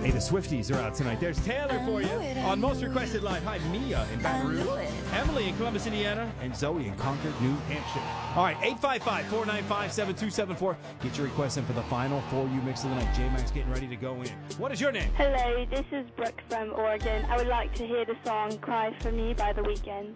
Hey, the Swifties are out tonight. There's Taylor for you on Most Requested Line. Hi, Mia in Baton Rouge, Emily in Columbus, Indiana, and Zoe in Concord, New Hampshire. All right, 855-495-7274. Get your requests in for the final For You mix of the night. J-Max getting ready to go in. What is your name? Hello, this is Brooke from Oregon. I would like to hear the song Cry For Me by The Weeknd.